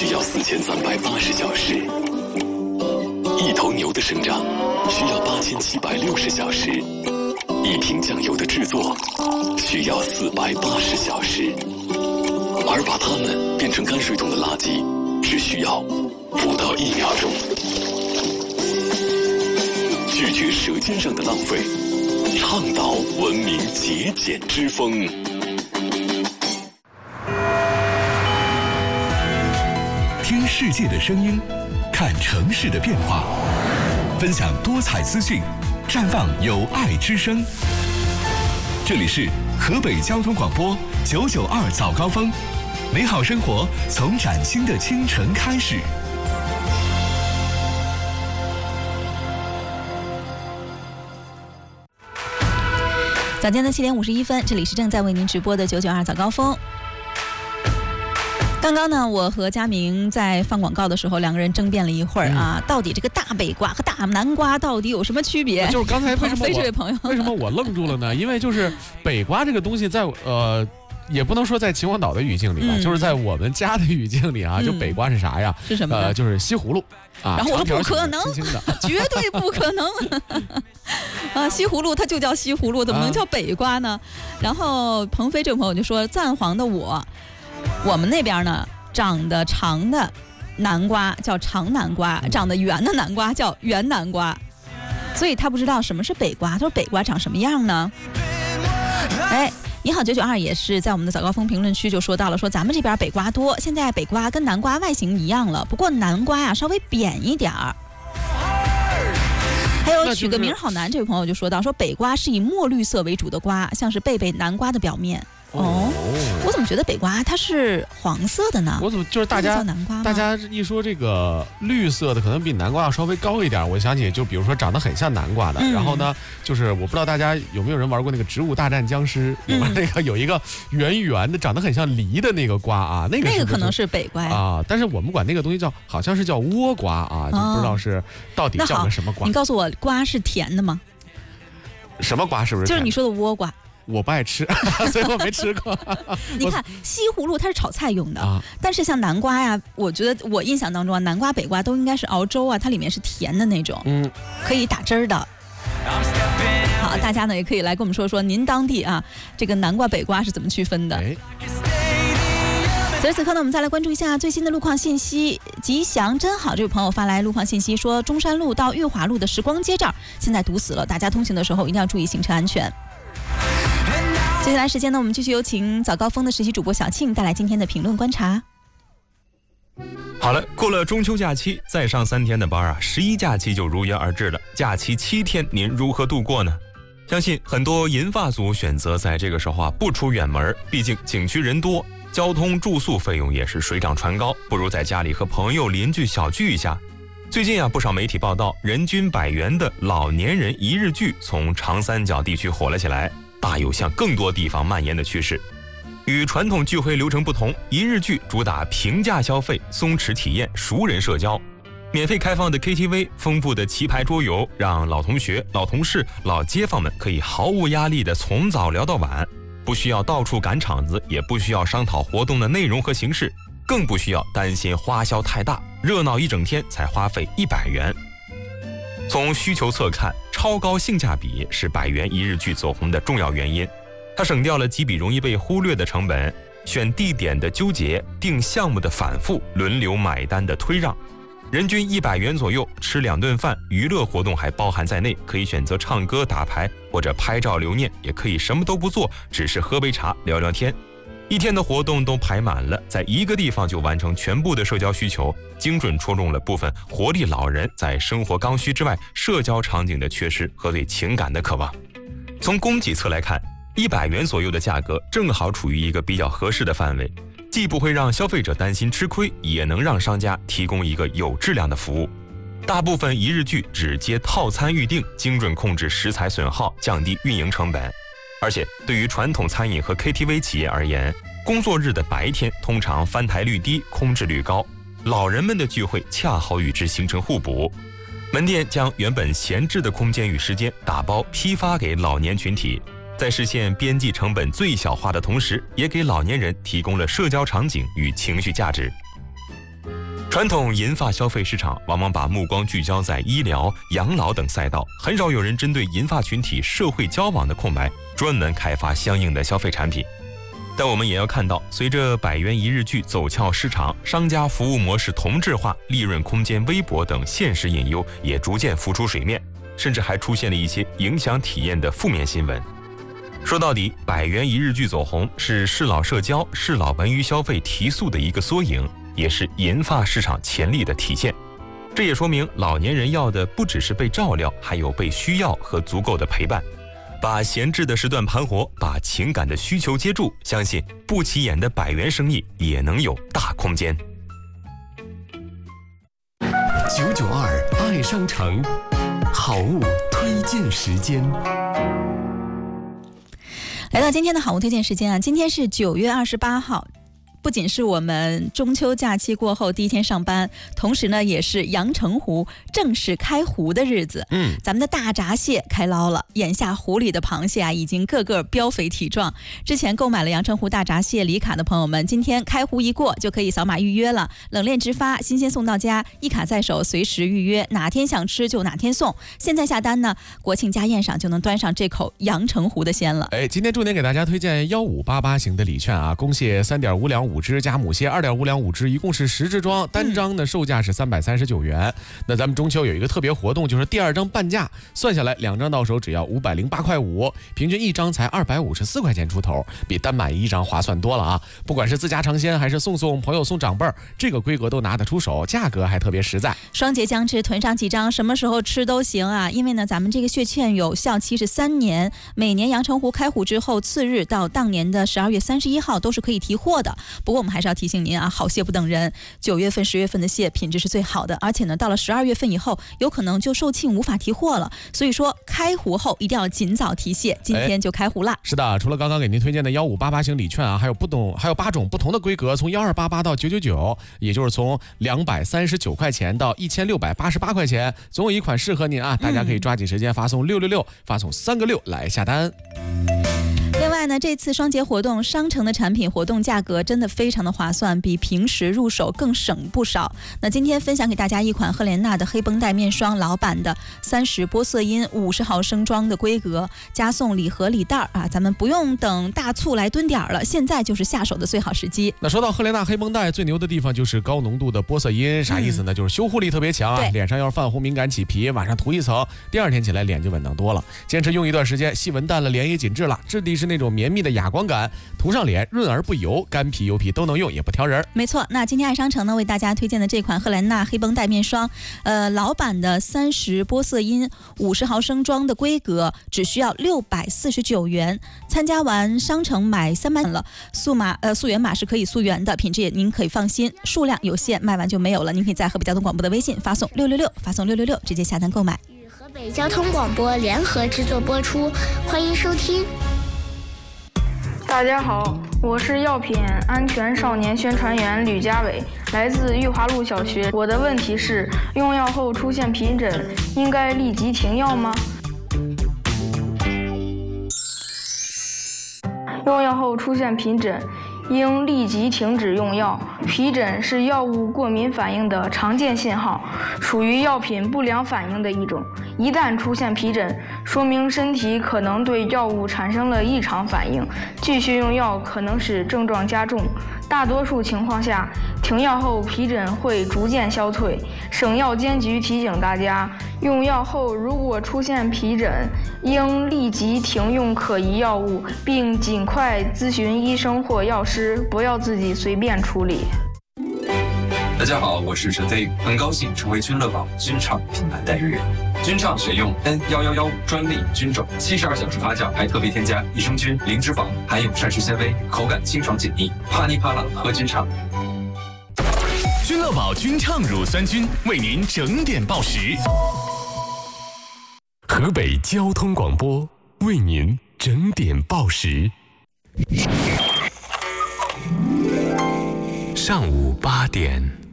需要4380小时，一头牛的生长需要8760小时，一瓶酱油的制作需要480小时，而把它们变成泔水桶的垃圾只需要不到1秒钟。拒绝舌尖上的浪费，倡导文明节俭之风。 听世界的声音，看城市的变化，分享多彩资讯，绽放有爱之声。这里是河北交通广播992早高峰，美好生活从崭新的清晨开始。 早间的7点51分，这里是正在为您直播的992早高峰。刚刚呢，我和佳明在放广告的时候，两个人争辩了一会儿啊，到底这个大北瓜和大南瓜到底有什么区别？ 就是刚才为什么我愣住了呢？因为就是北瓜这个东西在也不能说在秦皇岛的语境里吧，就是在我们家的语境里啊，就北瓜是啥呀？ 是什么？ 就是西葫芦啊。 然后我说不可能，绝对不可能啊！西葫芦它就叫西葫芦，怎么能叫北瓜呢？然后鹏飞这个朋友就说，赞皇的我们那边呢，长得长的南瓜叫长南瓜，长得圆的南瓜叫圆南瓜，所以他不知道什么是北瓜。他说北瓜长什么样呢？哎。你好992也是在我们的早高峰评论区就说到了，说咱们这边北瓜多，现在北瓜跟南瓜外形一样了，不过南瓜呀稍微扁一点儿。还有取个名好难，这位朋友就说到，说北瓜是以墨绿色为主的瓜，像是贝贝南瓜的表面。我怎么觉得北瓜它是黄色的呢？ 我怎么就是大家一说这个绿色的可能比南瓜要稍微高一点，我想起就比如说长得很像南瓜的，然后呢就是我不知道大家有没有人玩过那个植物大战僵尸，里面那个有一个圆圆的长得很像梨的那个瓜啊，那个可能是北瓜啊，但是我们管那个东西好像是叫倭瓜啊，就不知道是到底叫个什么瓜。 你告诉我瓜是甜的吗？ 什么瓜是不是？ 就是你说的倭瓜。 我不爱吃，所以我没吃过。 你看西葫芦它是炒菜用的，但是像南瓜呀，我觉得我印象当中啊，南瓜北瓜都应该是熬粥啊，它里面是甜的那种，可以打汁儿的。好，大家呢也可以来跟我们说说您当地啊这个南瓜北瓜是怎么区分的。此时此刻呢，我们再来关注一下最新的路况信息。吉祥真好，这位朋友发来路况信息说，中山路到裕华路的时光街这儿现在堵死了，大家通行的时候一定要注意行车安全。接下来时间呢，我们继续有请早高峰的实习主播小庆带来今天的评论观察。 好了，过了中秋假期，再上3天的班啊，11假期就如约而至了。假期7天，您如何度过呢？相信很多银发族选择在这个时候啊不出远门，毕竟景区人多，交通住宿费用也是水涨船高，不如在家里和朋友邻居小聚一下。最近啊，不少媒体报道，人均100元的老年人一日聚从长三角地区火了起来。大有向更多地方蔓延的趋势。与传统聚会流程不同，一日聚主打平价消费、松弛体验、熟人社交。免费开放的 KTV、丰富的棋牌桌游，让老同学、老同事、老街坊们可以毫无压力地从早聊到晚，不需要到处赶场子，也不需要商讨活动的内容和形式，更不需要担心花销太大，热闹一整天才花费100元。从需求侧看，超高性价比是100元一日聚走红的重要原因。它省掉了几笔容易被忽略的成本，选地点的纠结，定项目的反复，轮流买单的推让。人均100元左右，吃2顿饭，娱乐活动还包含在内，可以选择唱歌、打牌或者拍照留念，也可以什么都不做，只是喝杯茶、聊聊天。一天的活动都排满了，在一个地方就完成全部的社交需求，精准戳中了部分活力老人在生活刚需之外社交场景的缺失和对情感的渴望。从供给侧来看，100元左右的价格正好处于一个比较合适的范围，既不会让消费者担心吃亏，也能让商家提供一个有质量的服务。大部分一日聚只接套餐预订，精准控制食材损耗，降低运营成本。而且对于传统餐饮和 KTV 企业而言，工作日的白天通常翻台率低，空置率高，老人们的聚会恰好与之形成互补。门店将原本闲置的空间与时间打包批发给老年群体，在实现边际成本最小化的同时，也给老年人提供了社交场景与情绪价值。 传统银发消费市场往往把目光聚焦在医疗、养老等赛道，很少有人针对银发群体社会交往的空白，专门开发相应的消费产品。但我们也要看到，随着100元一日剧走俏市场，商家服务模式同质化、利润空间微薄等现实隐忧也逐渐浮出水面，甚至还出现了一些影响体验的负面新闻。说到底，100元一日剧走红是适老社交、适老文娱消费提速的一个缩影，也是银发市场潜力的体现。这也说明老年人要的不只是被照料，还有被需要和足够的陪伴。把闲置的时段盘活，把情感的需求接住，相信不起眼的100元生意也能有大空间。 992爱商城好物推荐时间。 来到今天的好物推荐时间啊，今天是9月28号。不仅是我们中秋假期过后第一天上班，同时呢，也是阳澄湖正式开湖的日子。咱们的大闸蟹开捞了，眼下湖里的螃蟹啊，已经个个膘肥体壮。之前购买了阳澄湖大闸蟹礼卡的朋友们，今天开湖一过就可以扫码预约了，冷链直发，新鲜送到家，一卡在手，随时预约，哪天想吃就哪天送。现在下单呢，国庆家宴上就能端上这口阳澄湖的鲜了。 今天重点给大家推荐1588型的礼券啊，公蟹3.5两5只加母蟹2.5两5只，一共是10只装，单张的售价是339元。那咱们中秋有一个特别活动，就是第2张半价，算下来2张到手只要508块5，平均1张才254块钱出头，比单买1张划算多了啊！不管是自家尝鲜还是送朋友送长辈儿，这个规格都拿得出手，价格还特别实在。 双节将至，囤上几张，什么时候吃都行啊！因为呢，咱们这个血券有效期是3年，每年阳澄湖开湖之后次日到当年的12月31号都是可以提货的。不过我们还是要提醒您啊，好蟹不等人，9月份、10月份的蟹品质是最好的，而且呢，到了12月份以后，有可能就售罄无法提货了。所以说，开湖后一定要尽早提蟹，今天就开湖啦。 是的，除了刚刚给您推荐的1588型礼券啊，还有8种不同的规格，从1288到999，也就是从239块钱到1688块钱，总有一款适合您啊！大家可以抓紧时间发送666，发送3个6来下单。 另外呢，这次双节活动，商城的产品活动价格真的非常的划算，比平时入手更省不少。那今天分享给大家一款赫莲娜的黑绷带面霜，老版的30玻色因50毫升装的规格，加送礼盒礼袋啊，咱们不用等大促来蹲点了，现在就是下手的最好时机。 那说到赫莲娜黑绷带，最牛的地方就是高浓度的玻色因，啥意思呢？就是修护力特别强啊，脸上要是泛红敏感起皮，晚上涂一层，第2天起来脸就稳当多了。坚持用一段时间，细纹淡了，脸也紧致了，质地是那种绵密的哑光感，涂上脸润而不油，干皮油皮都能用，也不挑人。 没错，那今天爱商城呢为大家推荐的这款赫莲娜黑绷带面霜，老版的30玻色因50毫升装的规格，只需要649元。参加完商城买300了，溯源码是可以溯源的，品质也您可以放心，数量有限，卖完就没有了。您可以在河北交通广播的微信发送666，发送666，直接下单购买。 与河北交通广播联合制作播出，欢迎收听。 大家好，我是药品安全少年宣传员吕家伟，来自玉华路小学。我的问题是，用药后出现皮疹，应该立即停药吗？用药后出现皮疹，应立即停止用药。皮疹是药物过敏反应的常见信号，属于药品不良反应的一种。一旦出现皮疹，说明身体可能对药物产生了异常反应，继续用药可能使症状加重。大多数情况下，停药后皮疹会逐渐消退。省药监局提醒大家，用药后如果出现皮疹，应立即停用可疑药物，并尽快咨询医生或药师，不要自己随便处理。 大家好，我是陈飞宇，很高兴成为君乐宝君畅品牌代言人。君畅选用 N111专利菌种，72小时发酵，还特别添加益生菌、零脂肪，含有膳食纤维，口感清爽解腻，啪哩啪啦喝君畅。 君乐宝君畅乳酸菌为您整点报时。河北交通广播为您整点报时。上午8点。